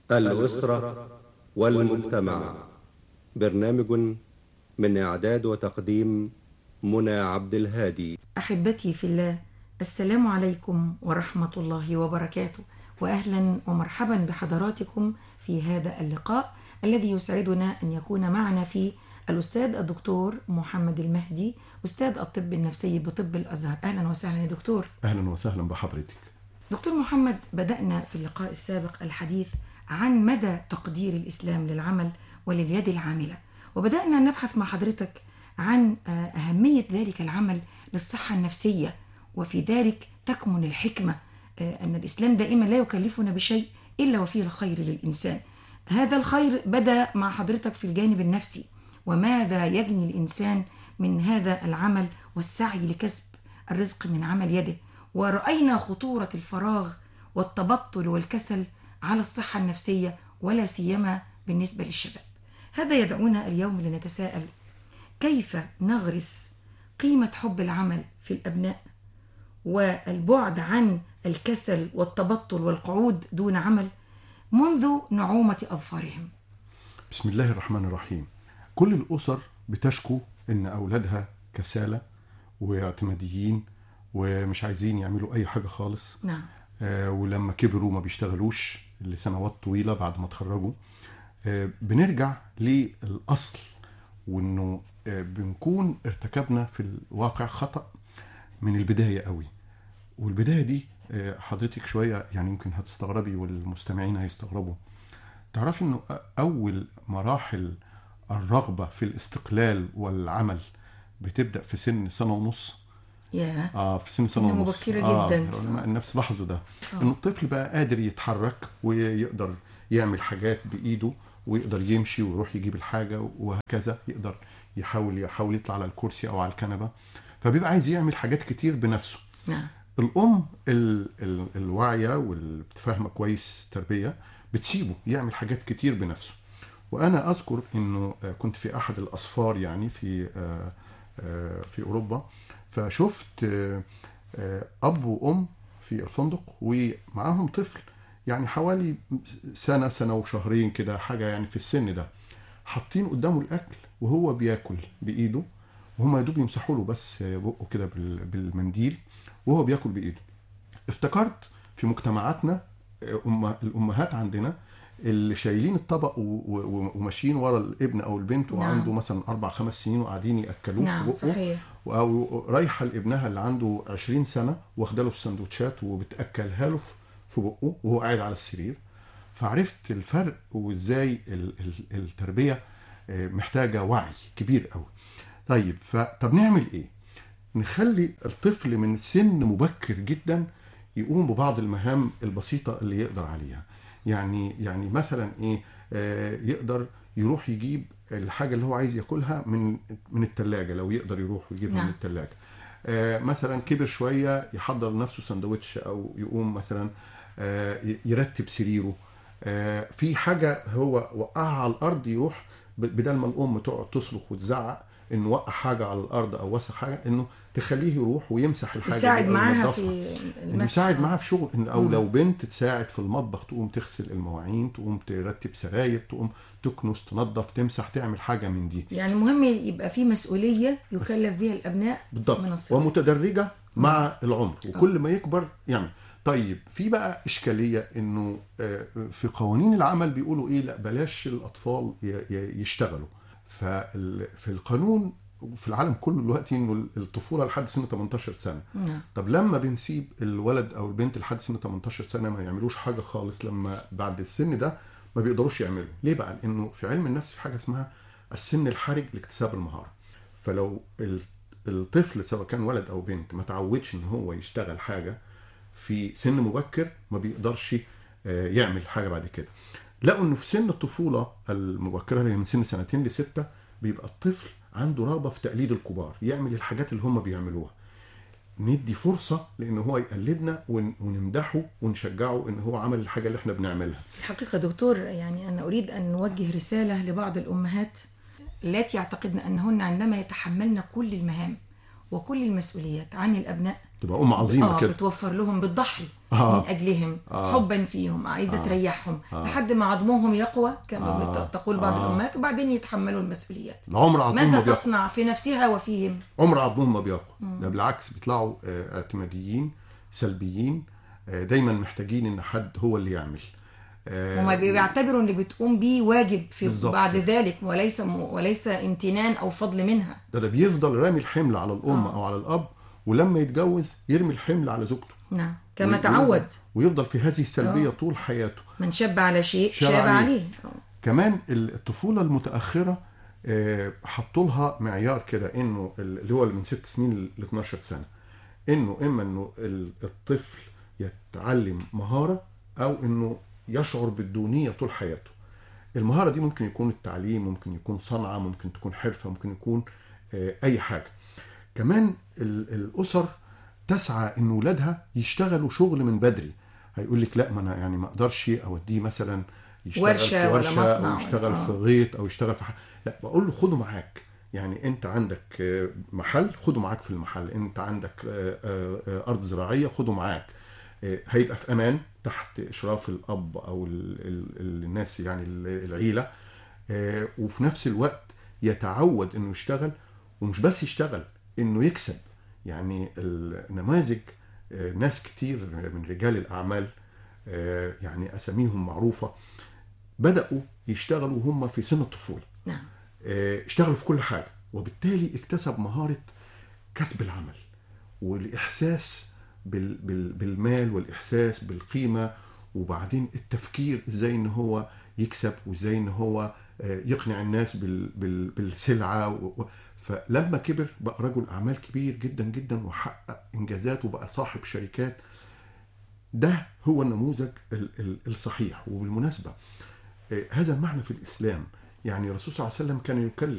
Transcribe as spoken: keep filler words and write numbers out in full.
الأسرة والمجتمع. برنامج من إعداد وتقديم منى عبد الهادي. أحبتي في الله، السلام عليكم ورحمة الله وبركاته، وأهلا ومرحبا بحضراتكم في هذا اللقاء الذي يسعدنا أن يكون معنا فيه الأستاذ الدكتور محمد المهدي، أستاذ الطب النفسي بطب الأزهر. أهلا وسهلا يا دكتور. أهلا وسهلا بحضرتك دكتور محمد، بدأنا في اللقاء السابق الحديث عن مدى تقدير الإسلام للعمل ولليد العاملة، وبدأنا نبحث مع حضرتك عن أهمية ذلك العمل للصحة النفسية، وفي ذلك تكمن الحكمة، أن الإسلام دائما لا يكلفنا بشيء إلا وفيه الخير للإنسان. هذا الخير بدأ مع حضرتك في الجانب النفسي، وماذا يجني الإنسان من هذا العمل والسعي لكسب الرزق من عمل يده، ورأينا خطورة الفراغ والتبطل والكسل على الصحة النفسية ولا سيما بالنسبة للشباب. هذا يدعونا اليوم لنتساءل: كيف نغرس قيمة حب العمل في الأبناء والبعد عن الكسل والتبطل والقعود دون عمل منذ نعومة أظفارهم؟ بسم الله الرحمن الرحيم. كل الأسر بتشكو إن أولادها كسالة واعتماديين ومش عايزين يعملوا أي حاجة خالص. نعم. آه ولما كبروا ما بيشتغلوش لسنوات طويلة بعد ما تخرجوا. آه بنرجع للأصل، وإنه آه بنكون ارتكبنا في الواقع خطأ من البداية قوي. والبداية دي آه حضرتك شوية يعني يمكن هتستغربي والمستمعين هيستغربوا. تعرفي إنه أول مراحل الرغبة في الاستقلال والعمل بتبدأ في سن سنة ونص. ياه. اه في سن سن سنة ونص مبكرة آه جدا. علماء النفس لاحظوا ده، آه. انه الطفل بقى قادر يتحرك ويقدر يعمل حاجات بايده، ويقدر يمشي ويروح يجيب الحاجة وهكذا، يقدر يحاول يحاول يطلع على الكرسي او على الكنبة، فبيبقى عايز يعمل حاجات كتير بنفسه. نعم. الام ال ال الواعية واللي بتفهمه كويس تربية بتسيبه يعمل حاجات كتير بنفسه. وانا اذكر انه كنت في احد الاسفار يعني في في اوروبا، فشفت اب وام في الفندق ومعاهم طفل يعني حوالي سنة سنة وشهرين كده، حاجة يعني في السن ده، حاطين قدامه الاكل وهو بياكل بايده، وهم يا دوب يمسحوا له بس بقه كده بالمنديل وهو بياكل بايده. افتكرت في مجتمعاتنا الامهات عندنا اللي شايلين الطبق وماشيين ورا الابن او البنت وعنده نعم. مثلا اربع خمس سنين وقاعدين ياكلوه نعم. في بقه، صحيح. او رايحه لابنها اللي عنده عشرين سنة واخده له السندوتشات وبتاكلها له في بقه وهو قاعد على السرير. فعرفت الفرق وازاي التربيه محتاجه وعي كبير قوي. طيب فطب نعمل ايه؟ نخلي الطفل من سن مبكر جدا يقوم ببعض المهام البسيطه اللي يقدر عليها. يعني يعني مثلا ايه، آه يقدر يروح يجيب الحاجه اللي هو عايز ياكلها من من الثلاجه، لو يقدر يروح ويجيبها نعم. من الثلاجه. آه مثلا كبر شويه يحضر لنفسه سندوتش، او يقوم مثلا آه يرتب سريره. آه في حاجه هو وقعها على الارض يروح بدل ما الام تقعد تصرخ وتزعق انه وقع حاجه على الارض او وسخ حاجه، انه تخليه يروح ويمسح الحاجه يساعد معاها في المسح، يساعد معاها في شغل. إن او مم. لو بنت تساعد في المطبخ، تقوم تغسل المواعين، تقوم ترتب سراير، تقوم تكنس، تنظف، تمسح، تعمل حاجه من دي. يعني مهم يبقى في مسؤوليه يكلف بها الابناء بالضبط، من الصغر ومتدرجه مع مم. العمر، وكل أوه. ما يكبر يعمل. طيب في بقى اشكاليه انه في قوانين العمل بيقولوا ايه، لا بلاش الاطفال يشتغلوا. ففي القانون في العالم كله دلوقتي انه الطفوله لحد سن تمنتاشر سنة. نعم. طب لما بنسيب الولد او البنت لحد سن تمنتاشر سنة ما يعملوش حاجه خالص، لما بعد السن ده ما بيقدروش يعملوا. ليه بقى؟ لانه في علم النفس في حاجه اسمها السن الحرج لاكتساب المهاره. فلو الطفل سواء كان ولد او بنت ما تعودش ان هو يشتغل حاجه في سن مبكر، ما بيقدرش يعمل حاجه بعد كده. لقوا انه في سن الطفوله المبكره اللي من سن سنتين لستة بيبقى الطفل عنده رغبه في تقليد الكبار، يعمل الحاجات اللي هم بيعملوها. ندي فرصه لان هو يقلدنا ونمدحه ونشجعه ان هو عمل الحاجه اللي احنا بنعملها. الحقيقه دكتور، يعني انا اريد ان نوجه رساله لبعض الامهات التي يعتقدن انهن عندما يتحملن كل المهام وكل المسؤوليات عن الابناء تبقى ام عظيمه آه كده. بتوفر لهم، بتضحي آه. من اجلهم آه. حبا فيهم، عايزه آه. تريحهم آه. لحد ما عظمهم يقوى كما آه. تقول بعض آه. الامهات، وبعدين يتحملوا المسؤوليات. العمر عظمهم ماذا ما بيقوى. تصنع في نفسها وفيهم؟ عمر عظمهم ما بيقوى، ده بالعكس بيطلعوا آه، اعتماديين سلبيين، آه، دايما محتاجين ان حد هو اللي يعمل. آه، هما بيعتبروا اللي بتقوم بيه واجب في بالظبط بعد كده. ذلك، وليس وليس امتنان او فضل منها. ده ده بيفضل رامي الحمل على الام آه. او على الاب، ولما يتجوز يرمي الحمل على زوجته. نعم كما وي- تعود. ويفضل, ويفضل في هذه السلبيه آه. طول حياته. من شب على شيء شاب شاب عليه. عليه. آه. كمان الطفوله المتاخره آه، حطوا لها معيار كده، انه اللي هو من ست سنين ل اتناشر سنه، انه اما انه الطفل يتعلم مهاره او انه يشعر بالدونيه طول حياته. المهاره دي ممكن يكون التعليم، ممكن يكون صنعه، ممكن تكون حرفه، ممكن يكون آه، اي حاجه. كمان ال- الاسر تسعى ان ولادها يشتغلوا شغل من بدري. هيقول لك لا، ما انا يعني ما اقدرش اوديه مثلا يشتغل ورشة في ولا ورشه مصنع او يشتغل ولا- في غيط او يشتغل في حاجة. لا، بقول له خده معاك. يعني انت عندك آه، محل، خده معاك في المحل. انت عندك آه، آه، آه، ارض زراعيه، خده معاك. آه، هيبقى في امان تحت اشراف الاب او ال- ال- الناس، يعني ال- العيله. آه، وفي نفس الوقت يتعود انه يشتغل، ومش بس يشتغل، انه يكسب. يعني النماذج آه، ناس كتير من رجال الاعمال، آه، يعني اساميهم معروفه، بداوا يشتغلوا هم في سن الطفوله. نعم. آه، اشتغلوا في كل حاجه، وبالتالي اكتسب مهاره كسب العمل، والاحساس بال بال بالمال، والاحساس بالقيمه، وبعدين التفكير ازاي ان هو يكسب، وازاي ان هو آه، يقنع الناس بال بال بالسلعه. و- و- فلما كبر بقى رجل اعمال كبير جدا جدا، وحقق انجازات، وبقى صاحب شركات. ده هو النموذج ال- ال- الصحيح. وبالمناسبه آه، هذا المعنى في الاسلام. يعني الرسول صلى الله عليه وسلم كان يكلم